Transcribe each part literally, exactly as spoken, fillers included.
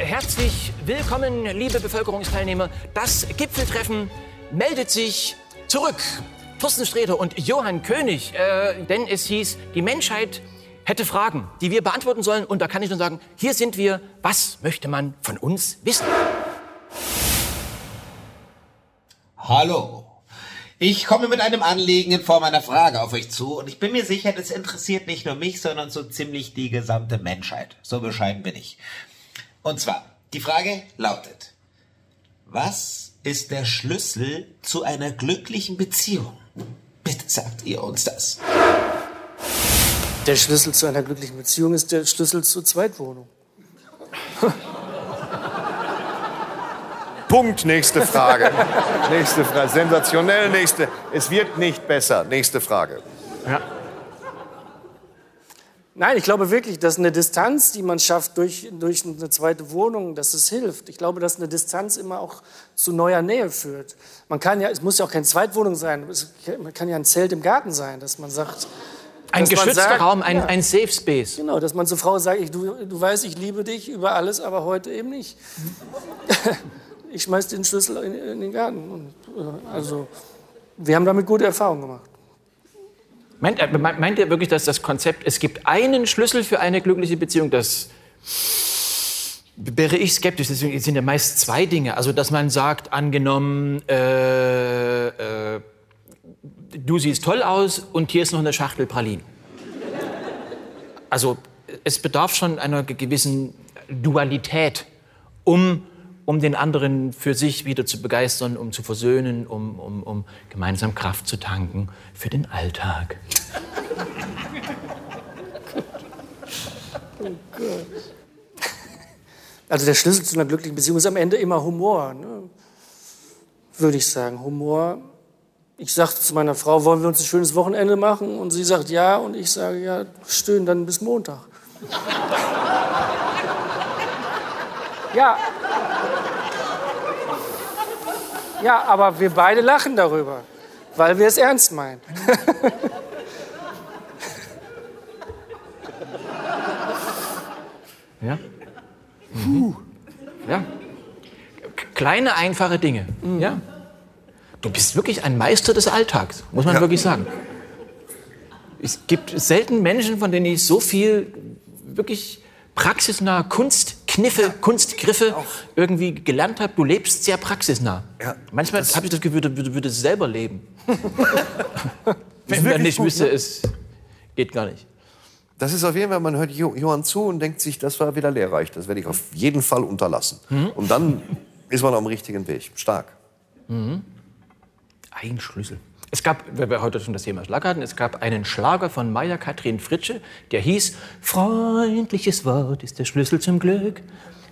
Herzlich willkommen, liebe Bevölkerungsteilnehmer. Das Gipfeltreffen meldet sich zurück. Thorsten Sträter und Johann König. Äh, denn es hieß, die Menschheit hätte Fragen, die wir beantworten sollen. Und da kann ich nur sagen, hier sind wir. Was möchte man von uns wissen? Hallo. Ich komme mit einem Anliegen in Form einer Frage auf euch zu. Und ich bin mir sicher, das interessiert nicht nur mich, sondern so ziemlich die gesamte Menschheit. So bescheiden bin ich. Und zwar, die Frage lautet: Was ist der Schlüssel zu einer glücklichen Beziehung? Bitte sagt ihr uns das. Der Schlüssel zu einer glücklichen Beziehung ist der Schlüssel zur Zweitwohnung. Punkt, nächste Frage. Nächste Frage, sensationell, nächste. Es wird nicht besser. Nächste Frage. Ja. Nein, ich glaube wirklich, dass eine Distanz, die man schafft durch, durch eine zweite Wohnung, dass es hilft. Ich glaube, dass eine Distanz immer auch zu neuer Nähe führt. Man kann ja, es muss ja auch keine Zweitwohnung sein, es kann ja ein Zelt im Garten sein, dass man sagt... Ein geschützter sagt, Raum, ein, ja, ein Safe Space. Genau, dass man zur Frau sagt, ich, du, du weißt, ich liebe dich über alles, aber heute eben nicht. Ich schmeiß den Schlüssel in, in den Garten. Und, also, wir haben damit gute Erfahrungen gemacht. Meint, meint ihr wirklich, dass das Konzept, es gibt einen Schlüssel für eine glückliche Beziehung, das wäre ich skeptisch. Deswegen sind ja meist zwei Dinge. Also, dass man sagt, angenommen, äh, äh, du siehst toll aus und hier ist noch eine Schachtel Pralinen. Also, es bedarf schon einer gewissen Dualität, um, um den anderen für sich wieder zu begeistern, um zu versöhnen, um, um, um gemeinsam Kraft zu tanken für den Alltag. Oh Gott. Also der Schlüssel zu einer glücklichen Beziehung ist am Ende immer Humor, ne? Würde ich sagen. Humor. Ich sage zu meiner Frau, wollen wir uns ein schönes Wochenende machen? Und sie sagt ja, und ich sage ja, schön, dann bis Montag. Ja. Ja, aber wir beide lachen darüber, weil wir es ernst meinen. Ja? Mhm. Ja. Kleine, einfache Dinge. Mhm. Ja? Du bist wirklich ein Meister des Alltags, muss man ja wirklich sagen. Es gibt selten Menschen, von denen ich so viel wirklich praxisnahe Kunstkniffe, ja, Kunstgriffe auch irgendwie gelernt habe. Du lebst sehr praxisnah. Ja, manchmal habe ich das Gefühl, du würdest würde selber leben. Wenn man nicht wüsste, ne? Es geht gar nicht. Das ist auf jeden Fall, man hört Johann zu und denkt sich, das war wieder lehrreich. Das werde ich auf jeden Fall unterlassen. Mhm. Und dann ist man auf dem richtigen Weg. Stark. Mhm. Ein Schlüssel. Es gab, weil wir heute schon das Thema Schlag hatten, es gab einen Schlager von Maja-Kathrin Fritsche, der hieß: Freundliches Wort ist der Schlüssel zum Glück.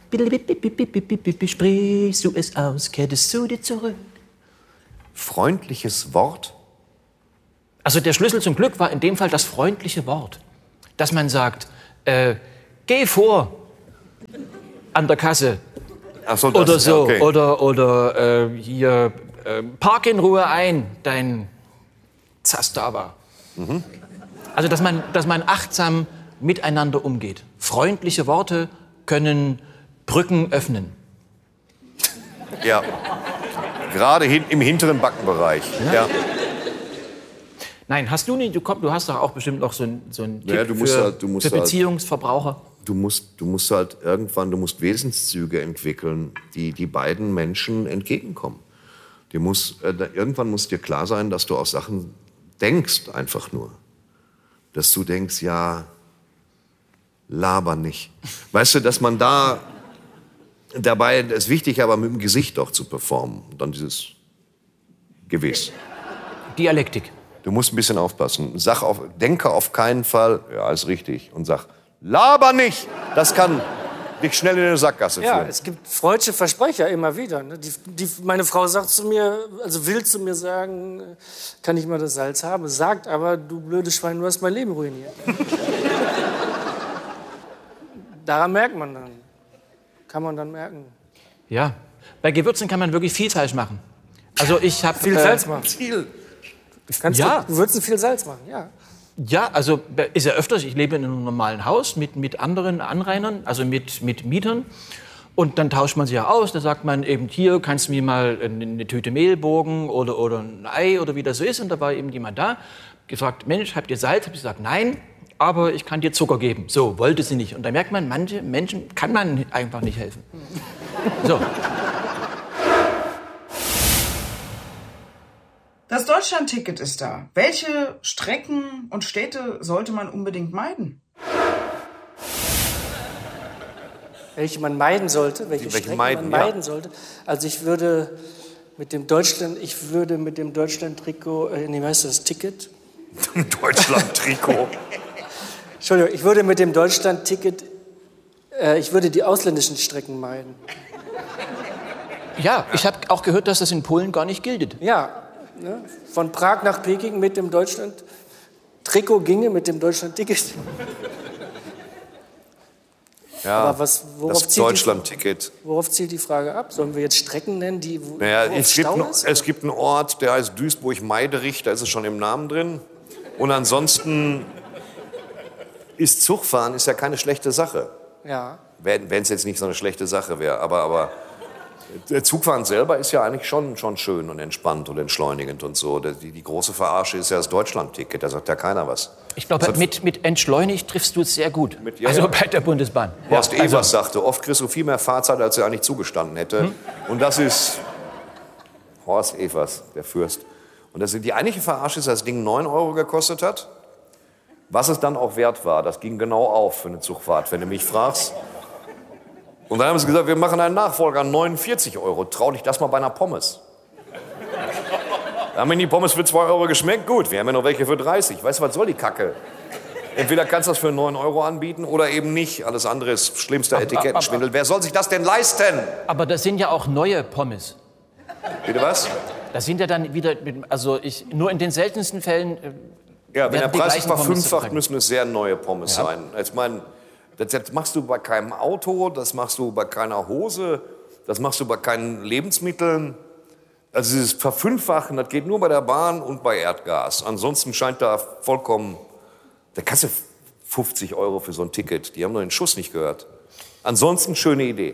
Sprichst du es aus, kehrt es zu dir zurück. Freundliches Wort? Also der Schlüssel zum Glück war in dem Fall das freundliche Wort. Dass man sagt, äh, geh vor an der Kasse. Ach so, das, oder so. Okay. Oder, oder äh, hier... Park in Ruhe ein, dein Zastava. Mhm. Also, dass man, dass man achtsam miteinander umgeht. Freundliche Worte können Brücken öffnen. Ja, gerade hin, im hinteren Backenbereich. Ja. Ja. Nein, hast du nicht, du, komm, du hast doch auch bestimmt noch so ein, so ein Tipp ja, du musst für, halt, du musst für Beziehungsverbraucher. Halt, du, musst, du musst halt irgendwann, du musst Wesenszüge entwickeln, die die beiden Menschen entgegenkommen. Die muss, äh, irgendwann muss dir klar sein, dass du auf Sachen denkst, einfach nur. Dass du denkst, ja, laber nicht. Weißt du, dass man da, dabei ist wichtig, aber mit dem Gesicht auch zu performen. Und dann dieses Gewiss. Dialektik. Du musst ein bisschen aufpassen. Sag auf, denke auf keinen Fall, ja, ist richtig. Und sag, laber nicht. Das kann dich schnell in eine Sackgasse führen. Ja, es gibt freudsche Versprecher immer wieder. Ne? Die, die, meine Frau sagt zu mir, also will zu mir sagen, kann ich mal das Salz haben? Sagt aber, du blödes Schwein, du hast mein Leben ruiniert. Daran merkt man dann. Kann man dann merken. Ja, bei Gewürzen kann man wirklich viel falsch machen. Also ich habe viel äh, Salz machen. Viel. Kannst ja. du Gewürzen viel Salz machen, ja. Ja, also ist ja öfters, ich lebe in einem normalen Haus mit, mit anderen Anrainern, also mit, mit Mietern. Und dann tauscht man sich ja aus, da sagt man eben, hier kannst du mir mal eine Tüte Mehl borgen oder, oder ein Ei oder wie das so ist. Und da war eben jemand da, gefragt, Mensch, habt ihr Salz? Hab ich gesagt, nein, aber ich kann dir Zucker geben. So, wollte sie nicht. Und da merkt man, manche Menschen kann man einfach nicht helfen. So. Das Deutschland-Ticket ist da. Welche Strecken und Städte sollte man unbedingt meiden? Welche man meiden sollte, welche, welche Strecken meiden, man ja. meiden sollte. Also ich würde mit dem Deutschland, ich würde mit dem Deutschland-Trikot, äh, nee, wie heißt das, Ticket? Deutschland-Trikot. Entschuldigung, ich würde mit dem Deutschland-Ticket, äh, ich würde die ausländischen Strecken meiden. Ja, ich habe auch gehört, dass das in Polen gar nicht gilt. Ja, ne? Von Prag nach Peking mit dem Deutschland-Trikot ginge, mit dem Deutschland-Ticket. Ja, Aber was, worauf, das zielt Deutschland-Ticket. die, worauf zielt die Frage ab? Sollen wir jetzt Strecken nennen, die wo, Naja, wo es, gibt Stau ein, ist? es gibt einen Ort, der heißt Duisburg-Meiderich, da ist es schon im Namen drin. Und ansonsten ist Zugfahren ist ja keine schlechte Sache. Ja. Wenn es jetzt nicht so eine schlechte Sache wäre. Aber, aber der Zugfahren selber ist ja eigentlich schon, schon schön und entspannt und entschleunigend und so. Die, die große Verarsche ist ja das Deutschland-Ticket, da sagt ja keiner was. Ich glaube, Das mit, mit entschleunigt triffst du es sehr gut. Mit- ja, also ja. bei der Bundesbahn. Horst Ja, also- Evers sagte, oft kriegst du viel mehr Fahrzeit, als er eigentlich zugestanden hätte. Hm? Und das ist Horst Evers, der Fürst. Und das, die eigentliche Verarsche ist, dass das Ding neun Euro gekostet hat. Was es dann auch wert war, das ging genau auf für eine Zugfahrt, wenn du mich fragst. Und dann haben sie gesagt, wir machen einen Nachfolger, neunundvierzig Euro. Trau dich das mal bei einer Pommes. Da haben mir die Pommes für zwei Euro geschmeckt. Gut, wir haben ja noch welche für dreißig. Weißt du, was soll die Kacke? Entweder kannst du das für neun Euro anbieten oder eben nicht. Alles andere ist schlimmster Etikettenschwindel. Wer soll sich das denn leisten? Aber das sind ja auch neue Pommes. Bitte was? Das sind ja dann wieder, mit, also ich, nur in den seltensten Fällen. äh, Ja, wenn der werden die Preis sich gleichen Pommes verfünffacht, vertreiben. müssen es sehr neue Pommes Ja. sein. Ich meine, das, das machst du bei keinem Auto, das machst du bei keiner Hose, das machst du bei keinen Lebensmitteln. Also dieses Verfünffachen, das geht nur bei der Bahn und bei Erdgas. Ansonsten scheint da vollkommen... Da kannst du fünfzig Euro für so ein Ticket. Die haben nur den Schuss nicht gehört. Ansonsten schöne Idee.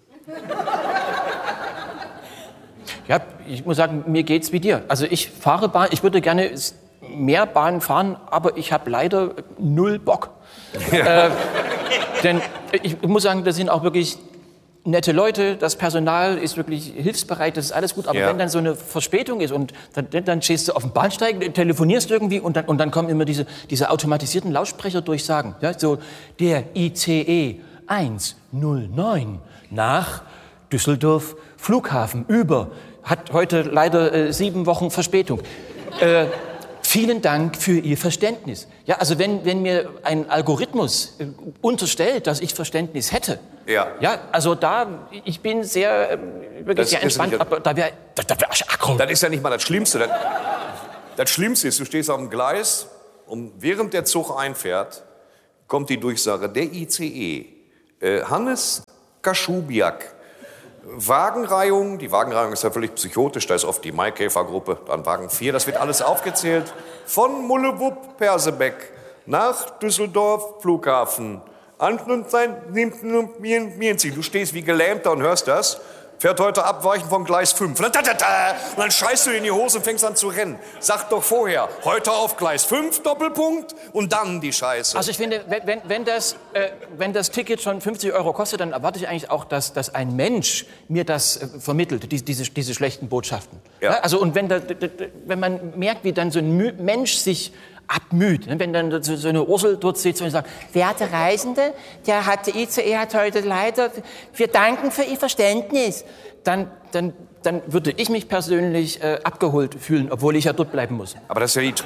Ja, ich muss sagen, mir geht's wie dir. Also ich fahre Bahn, ich würde gerne mehr Bahn fahren, aber ich habe leider null Bock. äh, denn ich muss sagen, das sind auch wirklich nette Leute, das Personal ist wirklich hilfsbereit, das ist alles gut. Aber Ja. wenn dann so eine Verspätung ist und dann, dann stehst du auf dem Bahnsteig, telefonierst irgendwie und dann, und dann kommen immer diese, diese automatisierten Lautsprecherdurchsagen. Ja, so der I C E hundertneun nach Düsseldorf Flughafen über, hat heute leider äh, sieben Wochen Verspätung. Äh, vielen Dank für Ihr Verständnis. Ja, also wenn, wenn mir ein Algorithmus äh, unterstellt, dass ich Verständnis hätte, Ja. ja, also da, ich bin sehr, äh, wirklich Das sehr ist entspannt, nicht- aber da wäre, da, da wäre ich aggro. Das ist ja nicht mal das Schlimmste. Das, das Schlimmste ist, du stehst auf dem Gleis und während der Zug einfährt, kommt die Durchsage, der I C E, äh, Hannes Kaschubiak, Wagenreihung, die Wagenreihung ist ja völlig psychotisch, da ist oft die Maikäfergruppe, dann Wagen vier, das wird alles aufgezählt, von Mullewupp, Persebeck nach Düsseldorf, Flughafen. Und sein, nimmt nur mir, mir ins Ziel. Du stehst wie Gelähmter und hörst das. Fährt heute abweichen vom Gleis fünf. Und dann, da, da, da, und dann scheißt du in die Hose und fängst an zu rennen. Sag doch vorher, heute auf Gleis fünf, Doppelpunkt, und dann die Scheiße. Also ich finde, wenn, wenn, wenn, das, äh, wenn das Ticket schon fünfzig Euro kostet, dann erwarte ich eigentlich auch, dass, dass ein Mensch mir das äh, vermittelt, die, diese, diese schlechten Botschaften. Ja. Ja, also und wenn, da, da, da, wenn man merkt, wie dann so ein Mü Mensch sich abmüht, ne? Wenn dann so, so eine Ursel dort sitzt und sagt, werte Reisende, der, hat, der I C E hat heute leider, wir danken für Ihr Verständnis, dann, dann, dann würde ich mich persönlich äh, abgeholt fühlen, obwohl ich ja dort bleiben muss. Aber das ist ja die...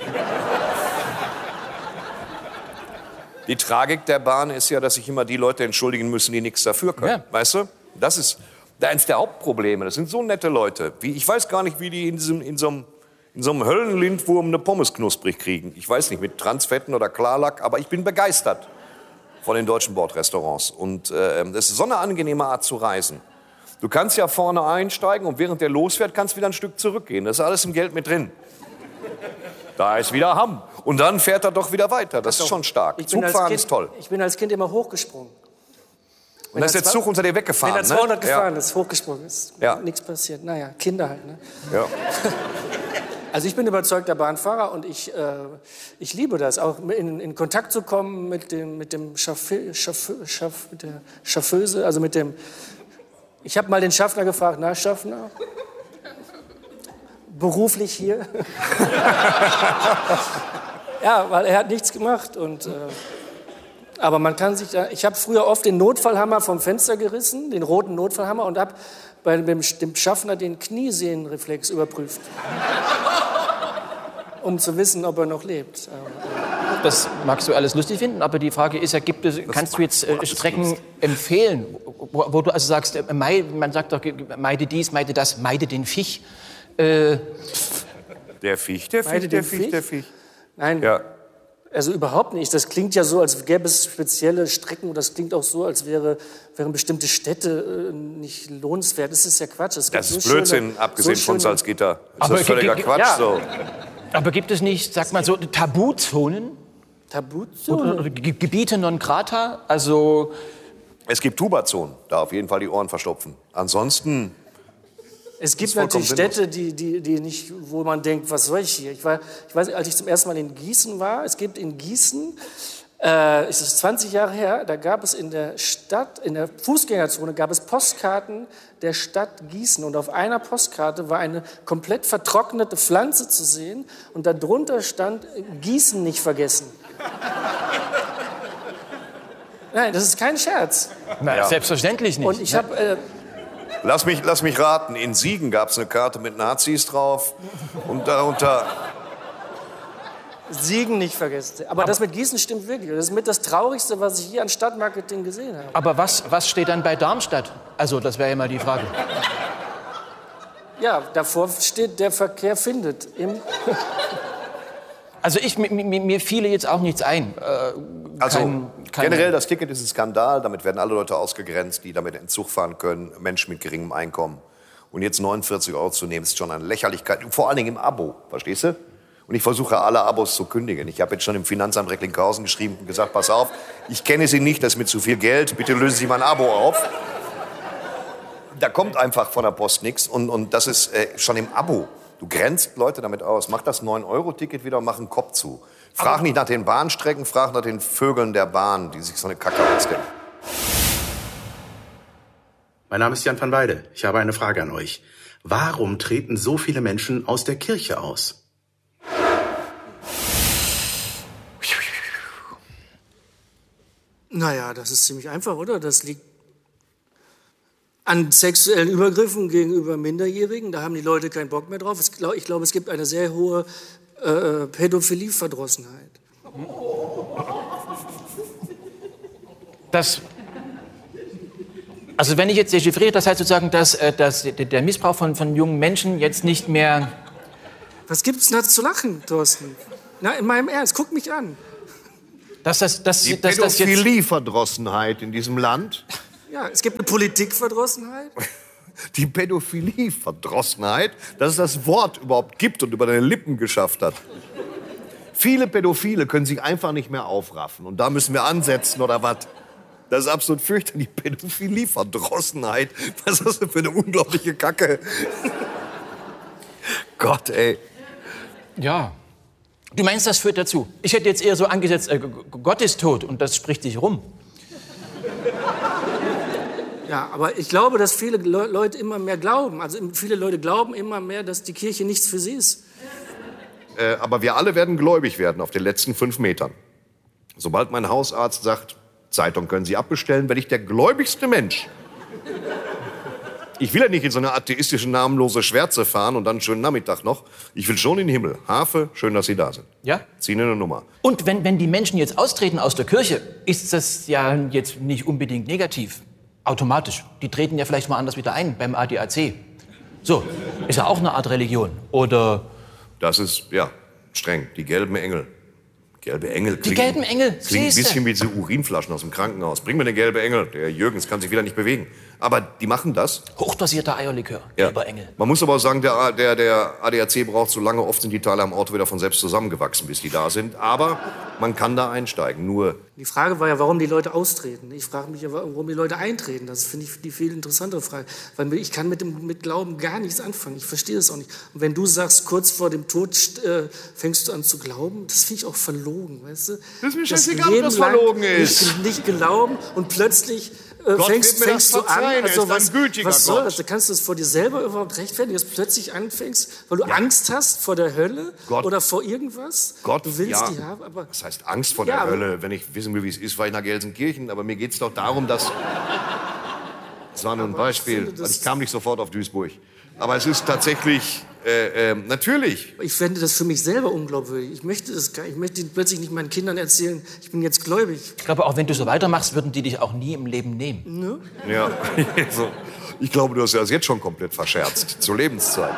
Die Tragik der Bahn ist ja, dass sich immer die Leute entschuldigen müssen, die nichts dafür können. Ja. Weißt du? Das ist eines der Hauptprobleme. Das sind so nette Leute. Wie, ich weiß gar nicht, wie die in, diesem, in so einem in so einem Höllenlindwurm eine Pommes knusprig kriegen. Ich weiß nicht, mit Transfetten oder Klarlack, aber ich bin begeistert von den deutschen Bordrestaurants. Und äh, das ist so eine angenehme Art zu reisen. Du kannst ja vorne einsteigen und während der losfährt, kannst du wieder ein Stück zurückgehen. Das ist alles im Geld mit drin. Da ist wieder Hamm. Und dann fährt er doch wieder weiter. Das ist schon stark. Ich bin als Zugfahren Kind, ist toll. Ich bin als Kind immer hochgesprungen. Und dann ist der Zug unter dir weggefahren, Wenn er zweihundert ne? gefahren Ja. ist, hochgesprungen ist, Ja. nichts passiert. Naja, Kinder halt, ne? Ja. Also ich bin überzeugter Bahnfahrer und ich, äh, ich liebe das, auch in, in Kontakt zu kommen mit dem, mit dem Chauffeur, Chauffeur, Chauffeur, mit der Chauffeuse, also mit dem... Ich habe mal den Schaffner gefragt, na Schaffner, beruflich hier? Ja, weil er hat nichts gemacht und... Äh, aber man kann sich da... Ich habe früher oft den Notfallhammer vom Fenster gerissen, den roten Notfallhammer, und habe bei dem, dem Schaffner den Kniesehnenreflex überprüft. Um zu wissen, ob er noch lebt. Das magst du alles lustig finden, aber die Frage ist ja, gibt es, kannst du jetzt äh, Strecken empfehlen, wo, wo du also sagst, äh, mei, man sagt doch, meide dies, meide das, meide den Viech. Äh, Der Viech, der Meide Viech, der den Viech, Viech? der Viech. Nein, Ja. also überhaupt nicht. Das klingt ja so, als gäbe es spezielle Strecken. Und das klingt auch so, als wäre, wären bestimmte Städte äh, nicht lohnenswert. Das ist ja Quatsch. Es gibt Das ist so Blödsinn, schöne, abgesehen so von schöne- Salzgitter. Das Aber ist völliger ge- ge- Quatsch. ja. So. aber gibt es nicht, sag mal so, Tabuzonen? Tabuzonen. Oder Ge- Gebiete non grata? Also, Es gibt Tubazonen, da auf jeden Fall die Ohren verstopfen. Ansonsten, Es gibt ist vollkommen natürlich Städte, die, die, die nicht, wo man denkt, was soll ich hier? Ich, war, ich weiß, als ich zum ersten Mal in Gießen war, es gibt in Gießen, äh, ist es zwanzig Jahre her, da gab es in der Stadt, in der Fußgängerzone, gab es Postkarten der Stadt Gießen. Und auf einer Postkarte war eine komplett vertrocknete Pflanze zu sehen und darunter stand, Gießen nicht vergessen. Nein, das ist kein Scherz. na, Ja. selbstverständlich nicht. Und ich habe... Äh, lass mich, lass mich raten, in Siegen gab es eine Karte mit Nazis drauf und darunter... Siegen nicht vergessen. Aber, das mit Gießen stimmt wirklich. Das ist mit das Traurigste, was ich hier an Stadtmarketing gesehen habe. Aber was, was steht dann bei Darmstadt? Also, das wäre ja mal die Frage. Ja, davor steht, der Verkehr findet. Im Also ich, mir, mir, mir fiele jetzt auch nichts ein. Äh, Also kein, kein, generell, das Ticket ist ein Skandal. Damit werden alle Leute ausgegrenzt, die damit in Zug fahren können. Menschen mit geringem Einkommen. Und jetzt neunundvierzig Euro zu nehmen, ist schon eine Lächerlichkeit. Vor allen Dingen im Abo, verstehst du? Und ich versuche alle Abos zu kündigen. Ich habe jetzt schon im Finanzamt Recklinghausen geschrieben und gesagt, pass auf, ich kenne Sie nicht, das ist mir zu viel Geld, bitte lösen Sie mein Abo auf. Da kommt einfach von der Post nichts und, und das ist äh, schon im Abo. Du grenzt Leute damit aus. Mach das neun Euro Ticket wieder und mach einen Kopf zu. Frag Aber nicht nach den Bahnstrecken, frag nach den Vögeln der Bahn, die sich so eine Kacke ausdenken. Mein Name ist Jan van Weide. Ich habe eine Frage an euch. Warum treten so viele Menschen aus der Kirche aus? Naja, das ist ziemlich einfach, oder? Das liegt an sexuellen Übergriffen gegenüber Minderjährigen. Da haben die Leute keinen Bock mehr drauf. Es glaub- Ich glaube, es gibt eine sehr hohe äh, Pädophilie-Verdrossenheit. Das, also wenn ich jetzt dechiffriere, das heißt sozusagen, dass, äh, dass der der Missbrauch von, von jungen Menschen jetzt nicht mehr... Was gibt's denn da zu lachen, Thorsten? Na, in meinem Ernst, guck mich an. Dass das, dass, Die dass das jetzt, Pädophilie-Verdrossenheit in diesem Land, Ja, es gibt eine Politikverdrossenheit. die Pädophilie-Verdrossenheit, dass es das Wort überhaupt gibt und über deine Lippen geschafft hat. Viele Pädophile können sich einfach nicht mehr aufraffen. Und da müssen wir ansetzen, oder was? Das ist absolut fürchterlich, die Pädophilie-Verdrossenheit. Was ist das denn für eine unglaubliche Kacke? Gott, ey. ja. Du meinst, das führt dazu? Ich hätte jetzt eher so angesetzt, äh, G- Gott ist tot und das spricht sich rum. Ja, aber ich glaube, dass viele Le Leute immer mehr glauben. Also viele Leute glauben immer mehr, dass die Kirche nichts für sie ist. Äh, aber wir alle werden gläubig werden auf den letzten fünf Metern. Sobald mein Hausarzt sagt, Zeitung können Sie abbestellen, werde ich der gläubigste Mensch. Ich will ja nicht in so eine atheistische, namenlose Schwärze fahren und dann einen schönen Nachmittag noch. Ich will schon in den Himmel. Harfe, schön, dass Sie da sind. Ja? Ziehen eine Nummer. Und wenn, wenn die Menschen jetzt austreten aus der Kirche, ist das ja jetzt nicht unbedingt negativ. Automatisch. Die treten ja vielleicht mal anders wieder ein beim A D A C. So, ist ja auch eine Art Religion. Oder Das ist, ja, streng. Die gelben Engel. Gelbe Engel die klingen, gelben Engel, klingt ein siehste. bisschen wie diese Urinflaschen aus dem Krankenhaus. Bring mir den gelben Engel. Der Jürgens kann sich wieder nicht bewegen. Aber die machen das. Hochdosierter Eierlikör, Ja. gelber Engel. Man muss aber auch sagen, der, der, der A D A C braucht so lange. Oft sind die Teile am Auto wieder von selbst zusammengewachsen, bis die da sind. Aber Man kann da einsteigen, nur... Die Frage war ja, warum die Leute austreten. Ich frage mich ja, warum die Leute eintreten. Das finde ich die viel interessantere Frage. Weil ich kann mit dem mit Glauben gar nichts anfangen. Ich verstehe das auch nicht. Und wenn du sagst, kurz vor dem Tod äh, fängst du an zu glauben, das finde ich auch verlogen, weißt du? Das ist mir das scheißegal, ob das verlogen ist. Nicht, nicht glauben und plötzlich äh, Gott fängst, wird mir fängst das du an. verzeihen, Also, er ist was, ein gütiger was soll Gott. das? Kannst du das vor dir selber überhaupt rechtfertigen, dass du plötzlich anfängst, weil du ja. Angst hast vor der Hölle Gott. oder vor irgendwas? Gott, du willst ja. die haben, aber... Das heißt Angst vor Ja, der aber- Hölle. Wenn ich wissen will, wie es ist, war ich nach Gelsenkirchen. Aber mir geht es doch darum, dass... Das war nur ein Aber ich Beispiel. finde, das- Also ich kam nicht sofort auf Duisburg. Aber es ist tatsächlich... Äh, äh, natürlich. Ich fände das für mich selber unglaubwürdig. Ich möchte das gar, ich möchte plötzlich nicht meinen Kindern erzählen, ich bin jetzt gläubig. Ich glaube, auch wenn du so weitermachst, würden die dich auch nie im Leben nehmen. Ne? Ja. So. Ich glaube, du hast das jetzt schon komplett verscherzt. Zur Lebenszeit.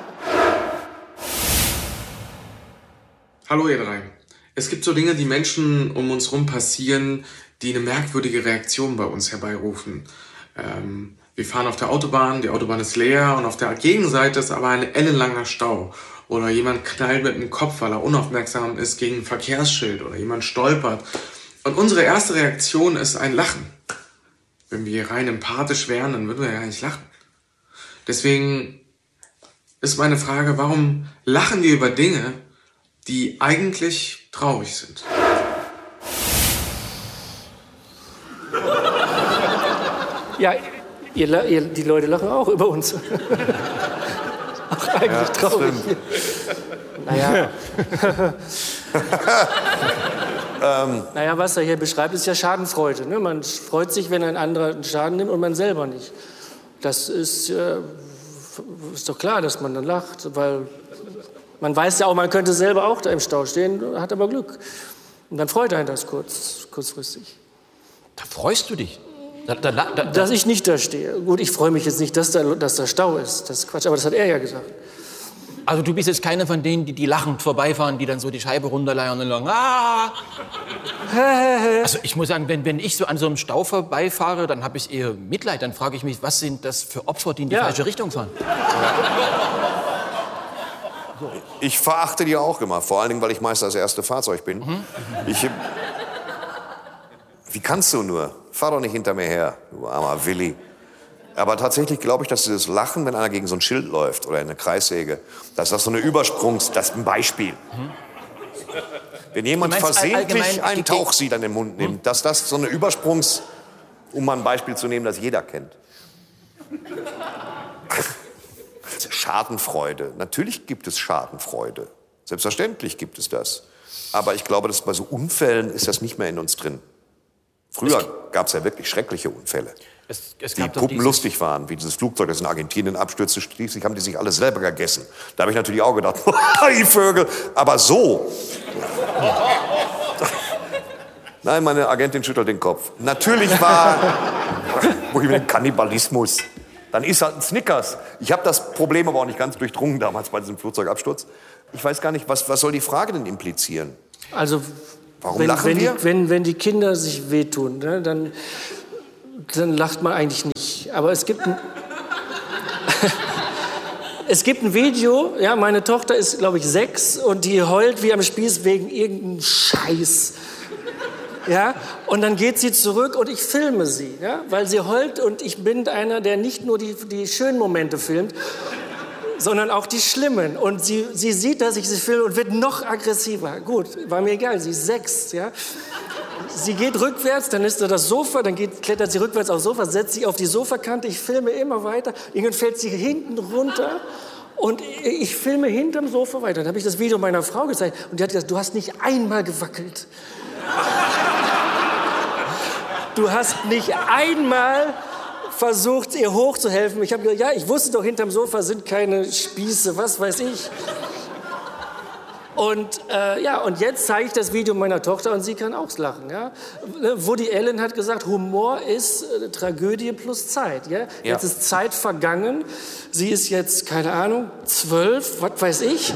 Hallo ihr drei. Es gibt so Dinge, die Menschen um uns herum passieren, die eine merkwürdige Reaktion bei uns herbeirufen. Ähm, wir fahren auf der Autobahn, die Autobahn ist leer und auf der Gegenseite ist aber ein ellenlanger Stau. Oder jemand knallt mit dem Kopf, weil er unaufmerksam ist, gegen ein Verkehrsschild oder jemand stolpert. Und unsere erste Reaktion ist ein Lachen. Wenn wir rein empathisch wären, dann würden wir ja gar nicht lachen. Deswegen ist meine Frage, warum lachen wir über Dinge, die eigentlich traurig sind? Ja, ihr, la- ihr, die Leute lachen auch über uns. Auch eigentlich Ja, traurig. stimmt. Naja. naja, was er hier beschreibt, ist ja Schadenfreude. Ne? Man freut sich, wenn ein anderer einen Schaden nimmt und man selber nicht. Das ist, äh, ist doch klar, dass man dann lacht, weil man weiß ja auch, man könnte selber auch da im Stau stehen, hat aber Glück. Und dann freut einen das kurz, kurzfristig. Da freust du dich. Da, da, da, da, Dass ich nicht da stehe. Gut, ich freue mich jetzt nicht, dass da, dass da Stau ist. Das ist Quatsch, aber das hat er ja gesagt. Also du bist jetzt keiner von denen, die, die lachend vorbeifahren, die dann so die Scheibe runterleiern und sagen, ah. Also ich muss sagen, wenn, wenn ich so an so einem Stau vorbeifahre, dann habe ich eher Mitleid. Dann frage ich mich, was sind das für Opfer, die in die Ja. falsche Richtung fahren? Ich verachte die auch immer, vor allen Dingen, weil ich meist das erste Fahrzeug bin. Mhm. Ich, wie kannst du nur? Fahr doch nicht hinter mir her, du armer Willi. Aber tatsächlich glaube ich, dass dieses Lachen, wenn einer gegen so ein Schild läuft oder in eine Kreissäge, dass das so eine Übersprungs... Das ist ein Beispiel. Wenn jemand Du meinst all- versehentlich allgemein einen die- Tauchsied an den Mund nimmt, dass das so eine Übersprungs... Um mal ein Beispiel zu nehmen, das jeder kennt. Schadenfreude. Natürlich gibt es Schadenfreude. Selbstverständlich gibt es das. Aber ich glaube, dass bei so Unfällen ist das nicht mehr in uns drin. Früher gab es ja wirklich schreckliche Unfälle, Es, es die gab doch Puppen dieses- lustig waren, wie dieses Flugzeug, das in Argentinien abstürzte. Schließlich haben die sich alle selber gegessen. Da habe ich natürlich auch gedacht, die Vögel. Aber so. Nein, meine Agentin schüttelt den Kopf. Natürlich war wo ich mit dem Kannibalismus. Dann ist halt ein Snickers. Ich habe das Problem aber auch nicht ganz durchdrungen damals bei diesem Flugzeugabsturz. Ich weiß gar nicht, was, was soll die Frage denn implizieren? Also, Warum wenn, lachen wenn, wir? Die, wenn, wenn die Kinder sich wehtun, ne, dann, dann lacht man eigentlich nicht. Aber es gibt ein, es gibt ein Video, ja, meine Tochter ist, glaube ich, sechs und die heult wie am Spieß wegen irgendeinem Scheiß. Ja, und dann geht sie zurück und ich filme sie, ja, weil sie heult und ich bin einer, der nicht nur die, die schönen Momente filmt, sondern auch die schlimmen. Und sie, sie sieht, dass ich sie filme und wird noch aggressiver. Gut, war mir egal, sie ist sechs, ja. Sie geht rückwärts, dann ist da das Sofa, dann geht, klettert sie rückwärts aufs Sofa, setzt sich auf die Sofakante, ich filme immer weiter, irgendwann fällt sie hinten runter und ich filme hinterm Sofa weiter. Dann habe ich das Video meiner Frau gezeigt und die hat gesagt, du hast nicht einmal gewackelt. Du hast nicht einmal versucht, ihr hochzuhelfen. Ich habe gesagt, ja, ich wusste doch, hinterm Sofa sind keine Spieße, was weiß ich. Und, äh, ja, und jetzt zeige ich das Video meiner Tochter und sie kann auch lachen. Ja? Woody Allen hat gesagt, Humor ist äh, Tragödie plus Zeit. Ja? Ja. Jetzt ist Zeit vergangen. Sie ist jetzt, keine Ahnung, zwölf, was weiß ich.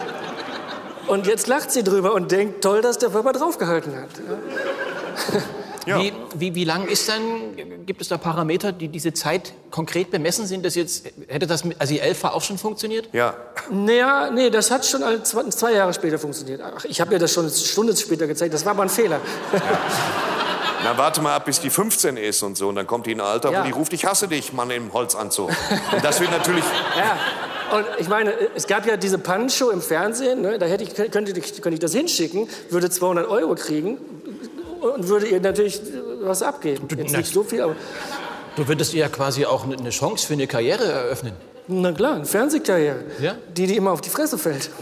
Und jetzt lacht sie drüber und denkt, toll, dass der Papa draufgehalten hat. Ja? Ja. Wie, wie, wie lang ist dann, gibt es da Parameter, die diese Zeit konkret bemessen sind? Das jetzt, hätte das mit also die Elf auch schon funktioniert? Ja. Naja, nee, das hat schon alle zwei, zwei Jahre später funktioniert. Ach, ich habe mir das schon eine Stunde später gezeigt. Das war aber ein Fehler. Ja. Na, warte mal ab, bis die fünfzehn ist und so. Und dann kommt die in ein Alter, Ja. wo die ruft, ich hasse dich, Mann im Holzanzug. Und das wird natürlich... Ja. Und ich meine, es gab ja diese Pannenshow im Fernsehen. Ne? Da hätte ich, könnte, könnte ich das hinschicken, würde zweihundert Euro kriegen und würde ihr natürlich was abgeben. Jetzt nicht so viel, aber... Du würdest ihr ja quasi auch eine Chance für eine Karriere eröffnen. Na klar, eine Fernsehkarriere, Ja? die, die immer auf die Fresse fällt.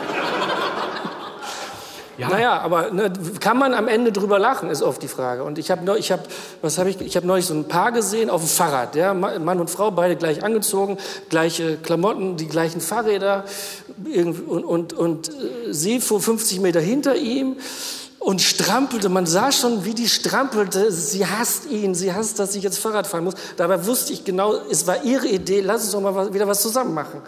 Ja. Naja, aber ne, kann man am Ende drüber lachen, ist oft die Frage. Und ich habe ich hab, was habe ich, ich habe neulich so ein Paar gesehen auf dem Fahrrad. Ja? Mann und Frau, beide gleich angezogen, gleiche Klamotten, die gleichen Fahrräder. Und, und, und sie fuhr fünfzig Meter hinter ihm und strampelte. Man sah schon, wie die strampelte. Sie hasst ihn, sie hasst, dass ich jetzt Fahrrad fahren muss. Dabei wusste ich genau, es war ihre Idee, lass uns doch mal wieder was zusammen machen.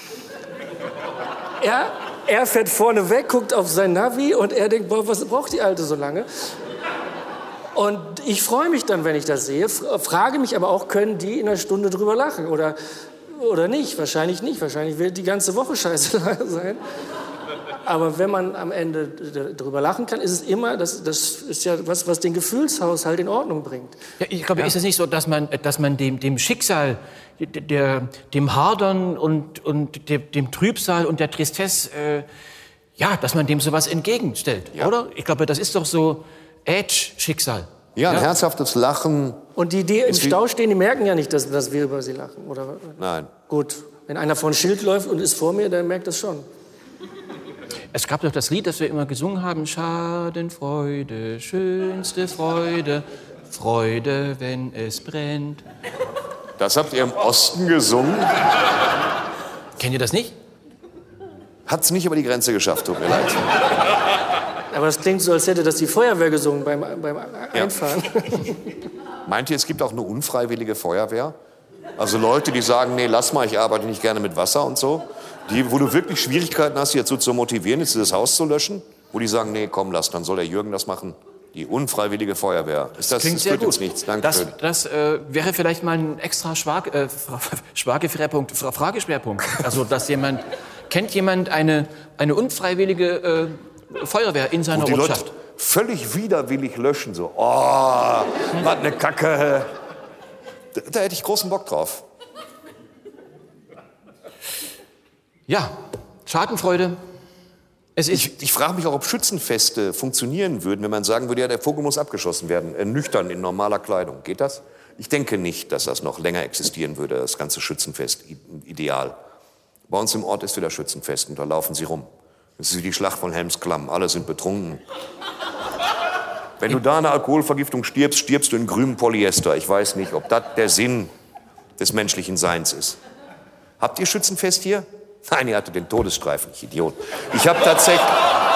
Ja? Er fährt vorne weg, guckt auf sein Navi und er denkt, boah, was braucht die Alte so lange? Und ich freue mich dann, wenn ich das sehe, frage mich aber auch, können die in einer Stunde drüber lachen oder, oder nicht? Wahrscheinlich nicht, wahrscheinlich wird die ganze Woche scheiße sein. Aber wenn man am Ende drüber lachen kann, ist es immer, das, das ist ja was, was den Gefühlshaushalt in Ordnung bringt. Ja, ich glaube, ja. Ist es nicht so, dass man, dass man dem, dem Schicksal, der, dem Hadern und, und dem, dem Trübsal und der Tristesse, äh, ja, dass man dem sowas entgegenstellt, ja. Oder? Ich glaube, das ist doch so Edge-Schicksal. Ja, ein Ja. herzhaftes Lachen. Und die, die im Ist wie- Stau stehen, die merken ja nicht, dass, dass wir über sie lachen. Oder? Nein. Gut, wenn einer vor ein Schild läuft und ist vor mir, der merkt das schon. Es gab doch das Lied, das wir immer gesungen haben, Schadenfreude, schönste Freude, Freude, wenn es brennt. Das habt ihr im Osten gesungen. Kennt ihr das nicht? Hat's nicht über die Grenze geschafft, tut mir leid. Aber das klingt so, als hätte das die Feuerwehr gesungen beim, beim Einfahren. Meint ihr, es gibt auch eine unfreiwillige Feuerwehr? Also Leute, die sagen, nee, lass mal, ich arbeite nicht gerne mit Wasser und so. Die, wo du wirklich Schwierigkeiten hast, die dazu zu motivieren, jetzt das Haus zu löschen. Wo die sagen, nee, komm, lass, dann soll der Jürgen das machen. Die unfreiwillige Feuerwehr. Ist das, Klingt das sehr führt gut. jetzt nichts. Danke. Das, das äh, wäre vielleicht mal ein extra Schwag, äh, Schwageschwerpunkt, Fra- Frageschwerpunkt. Also, dass jemand, kennt jemand eine, eine unfreiwillige äh, Feuerwehr in seiner Wo die Leute Ortschaft? völlig widerwillig löschen. So, oh, was eine Kacke. Da, da hätte ich großen Bock drauf. Ja, Schadenfreude. Es ist Ich, ich frage mich auch, ob Schützenfeste funktionieren würden, wenn man sagen würde, ja, der Vogel muss abgeschossen werden, äh, nüchtern in normaler Kleidung. Geht das? Ich denke nicht, dass das noch länger existieren würde, das ganze Schützenfest, i- ideal. Bei uns im Ort ist wieder Schützenfest und da laufen sie rum. Das ist wie die Schlacht von Helmsklamm, alle sind betrunken. Wenn du da eine Alkoholvergiftung stirbst, stirbst du in grünem Polyester. Ich weiß nicht, ob das der Sinn des menschlichen Seins ist. Habt ihr Schützenfest hier? Nein, ihr hattet den Todesstreifen, ich Idiot. Ich habe tatsächlich...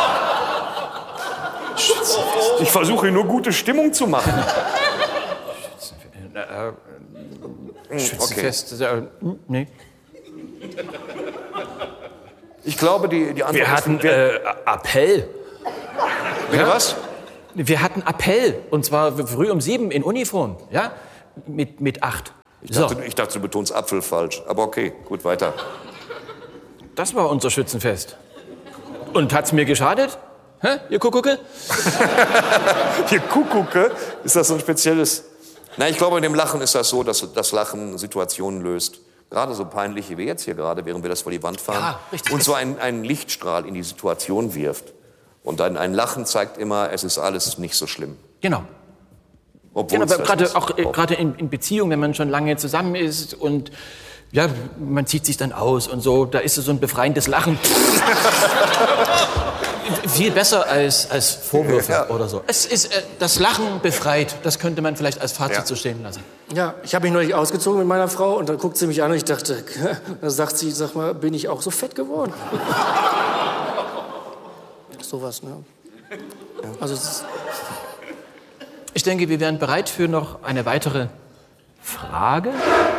Ich versuche nur gute Stimmung zu machen. Schützenfest. Äh, nee. Ich glaube, die, die Antwort Wir ist... hatten wir, äh, Appell. bitte was? Wir hatten Appell. Und zwar früh um sieben in Uniform. Ja? Mit, mit acht. Ich So, dachte, ich dachte, du betonst Apfel falsch. Aber okay, gut, weiter. das war unser Schützenfest. Und hat's mir geschadet? Hä, ihr Kuckucke? Hier Kuckucke, ist das so ein spezielles... Na, ich glaube, in dem Lachen ist das so, dass das Lachen Situationen löst. Gerade so peinliche wie jetzt hier gerade, während wir das vor die Wand fahren. Ja, richtig. Und so einen, einen Lichtstrahl in die Situation wirft. Und ein, ein Lachen zeigt immer, es ist alles nicht so schlimm. Genau. Obwohl Genau, es aber das gerade ist. auch äh, gerade in, in Beziehungen, wenn man schon lange zusammen ist und ja, man zieht sich dann aus und so, da ist es so ein befreiendes Lachen. Viel besser als, als Vorwürfe Ja. oder so. Es ist, äh, das Lachen befreit, das könnte man vielleicht als Fazit Ja. so stehen lassen. Ja, ich habe mich neulich ausgezogen mit meiner Frau und dann guckt sie mich an und ich dachte, da sagt sie, sag mal, bin ich auch so fett geworden? Sowas, ne? Also es ist, Ich denke, wir wären bereit für noch eine weitere Frage.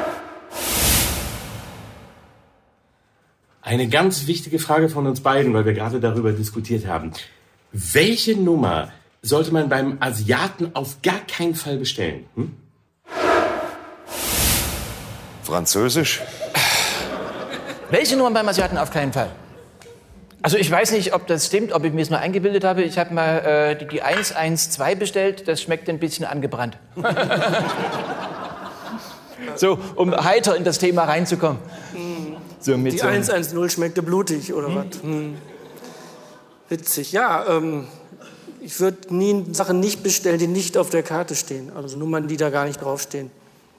Eine ganz wichtige Frage von uns beiden, weil wir gerade darüber diskutiert haben. Welche Nummer sollte man beim Asiaten auf gar keinen Fall bestellen? Hm? Französisch? Welche Nummern beim Asiaten auf keinen Fall? Also ich weiß nicht, ob das stimmt, ob ich mir es nur eingebildet habe. Ich habe mal äh, die, die eins eins zwei bestellt, das schmeckt ein bisschen angebrannt. So, um heiter in das Thema reinzukommen. So, mit Die so eins eins null schmeckte blutig, oder hm. was? Hm. Witzig. Ja, ähm, ich würde nie Sachen nicht bestellen, die nicht auf der Karte stehen. Also Nummern, die da gar nicht draufstehen.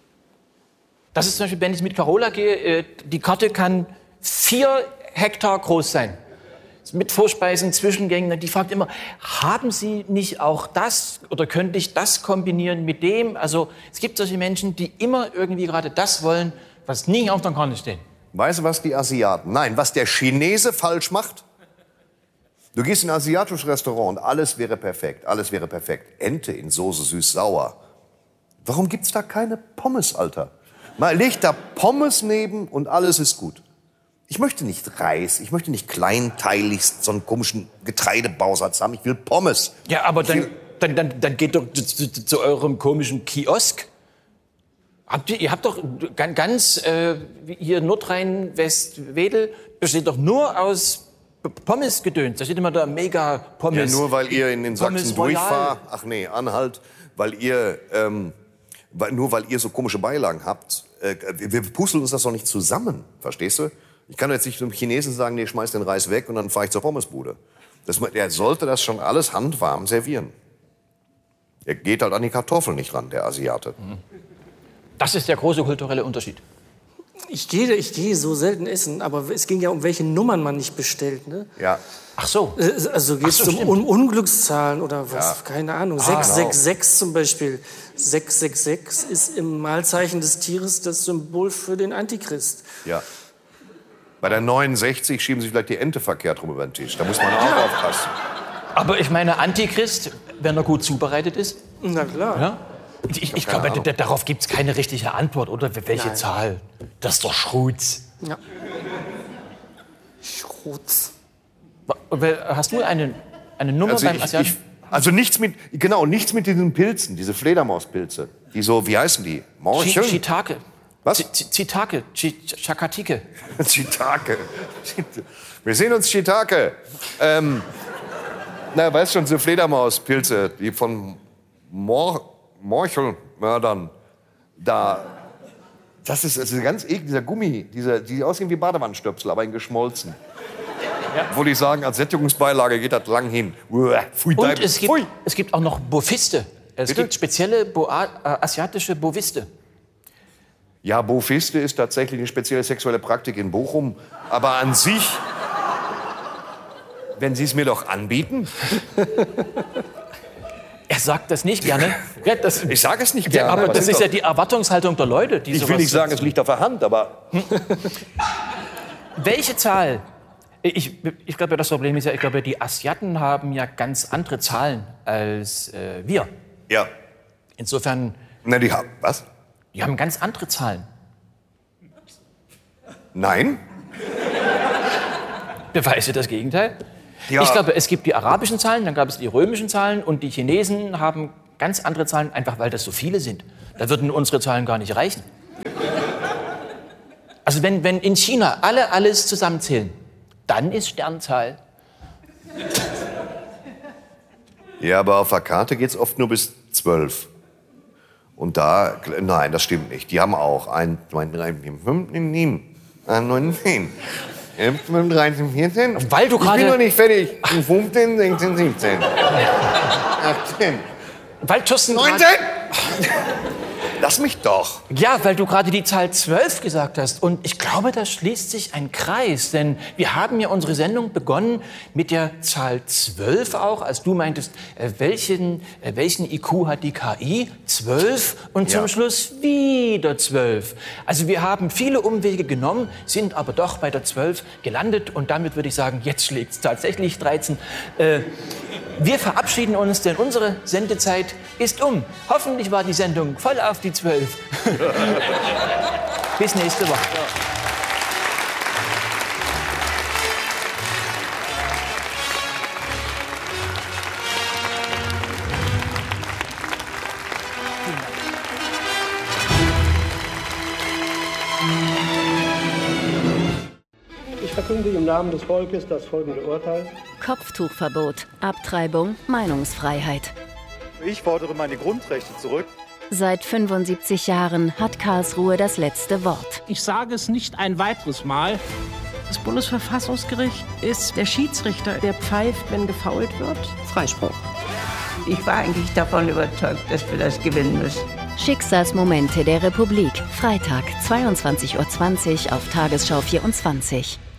Das ist zum Beispiel, wenn ich mit Carola gehe, die Karte kann vier Hektar groß sein. Mit Vorspeisen, Zwischengängen. Die fragt immer, haben Sie nicht auch das oder könnte ich das kombinieren mit dem? Also es gibt solche Menschen, die immer irgendwie gerade das wollen, was nie auf der Karte steht. Weißt du, was die Asiaten, nein, was der Chinese falsch macht? Du gehst in ein asiatisches Restaurant und alles wäre perfekt, alles wäre perfekt. Ente in Soße süß-sauer. Warum gibt's da keine Pommes, Alter? Man legt da Pommes neben und alles ist gut. Ich möchte nicht Reis, ich möchte nicht kleinteiligst so einen komischen Getreidebausatz haben. Ich will Pommes. Ja, aber dann, will... dann, dann, dann geht doch zu, zu, zu eurem komischen Kiosk. Habt ihr, ihr habt doch ganz, ganz äh, hier Nordrhein-Westwedel besteht doch nur aus Pommesgedöns. Da steht immer da mega Pommes. Ja, nur weil ihr in den Sachsen Pommes durchfahrt, ach nee, Anhalt, weil ihr, ähm, weil, nur weil ihr so komische Beilagen habt, äh, wir, wir puzzeln uns das doch nicht zusammen, verstehst du? Ich kann jetzt nicht zum Chinesen sagen, nee, schmeiß den Reis weg und dann fahre ich zur Pommesbude. Das, er sollte das schon alles handwarm servieren. Er geht halt an die Kartoffeln nicht ran, der Asiate. Das ist der große kulturelle Unterschied. Ich gehe, ich gehe so selten essen, aber es ging ja um welche Nummern man nicht bestellt, ne? Ja. Ach so. Also geht es so, um Un Unglückszahlen oder was? Ja. Keine Ahnung. Ah, sechs sechs sechs zum Beispiel. sechs sechs sechs ist im Malzeichen des Tieres das Symbol für den Antichrist. Ja. Bei der neunundsechzig schieben sie vielleicht die Ente verkehrt rum über den Tisch. Da muss man auch aufpassen. Aber ich meine, Antichrist, wenn er gut zubereitet ist. Na klar. Ja? Ich, ich, ich glaube, d- darauf gibt es keine richtige Antwort, oder? Welche Nein. Zahl? Das ist doch Schrutz. Ja. Schrutz. Hast du eine, eine Nummer Also, beim ich, Asiaten? ich, also nichts mit, genau, nichts mit diesen Pilzen, diese Fledermauspilze. Die so, wie heißen die? Morcheln? Shiitake. Was? Z- Zitake. Chakatike. Shiitake. Wir sehen uns Shiitake. Ähm, na, weißt schon, diese Fledermauspilze, die von Mor Morchelmördern da. Das ist, das ist ganz eklig, dieser Gummi, dieser, die aussehen wie Badewandstöpsel, aber in geschmolzen. Ja. Wo die sagen, als Sättigungsbeilage geht das lang hin. Uah, pfui, Und dein- es gibt, pfui. es gibt auch noch Boviste. Es Bitte? gibt spezielle Boa, äh, asiatische Boviste. Ja, Boviste ist tatsächlich eine spezielle sexuelle Praktik in Bochum. Aber an sich, wenn Sie es mir doch anbieten. Er sagt das nicht gerne. Ja, das, Ich sage es nicht ja, gerne. aber das sind ist ja doch- die Erwartungshaltung der Leute. Die Ich will sowas- nicht sagen, es liegt auf der Hand, aber Welche Zahl? Ich, ich glaube, das Problem ist ja, ich glaube, die Asiaten haben ja ganz andere Zahlen als äh, wir. ja. Insofern, Na, die haben was? die haben ganz andere Zahlen. Nein? Beweise das Gegenteil. Ja. Ich glaube, es gibt die arabischen Zahlen, dann gab es die römischen Zahlen und die Chinesen haben ganz andere Zahlen, einfach weil das so viele sind. Da würden unsere Zahlen gar nicht reichen. Also wenn, wenn in China alle alles zusammenzählen, dann ist Sternzahl. Ja, aber auf der Karte geht es oft nur bis zwölf. Und da, nein, das stimmt nicht. Die haben auch ein, zwei, drei, vier, fünf, sieben, acht, neun, zehn, elf, zwölf, dreizehn, vierzehn. Weil du Ich gerade- bin noch nicht fertig. fünfzehn, sechzehn, siebzehn, achtzehn, Weil Thorsten grad- neunzehn. Lass mich doch. Ja, weil du gerade die Zahl zwölf gesagt hast. Und ich glaube, da schließt sich ein Kreis. Denn wir haben ja unsere Sendung begonnen mit der Zahl zwölf auch. Als du meintest, äh, welchen, äh, welchen I Q hat die K I? zwölf. Und zum Ja. Schluss wieder zwölf. Also wir haben viele Umwege genommen, sind aber doch bei der zwölf gelandet. Und damit würde ich sagen, jetzt schlägt es tatsächlich dreizehn. Äh, wir verabschieden uns, denn unsere Sendezeit ist um. Hoffentlich war die Sendung voll auf die zwölf. Bis nächste Woche. verkünde im Namen des Volkes das folgende Urteil. Kopftuchverbot, Abtreibung, Meinungsfreiheit. Ich fordere meine Grundrechte zurück. Seit fünfundsiebzig Jahren hat Karlsruhe das letzte Wort. Ich sage es nicht ein weiteres Mal. Das Bundesverfassungsgericht ist der Schiedsrichter, der pfeift, wenn gefault wird. Freispruch. Ich war eigentlich davon überzeugt, dass wir das gewinnen müssen. Schicksalsmomente der Republik. Freitag, zweiundzwanzig Uhr zwanzig auf Tagesschau vierundzwanzig.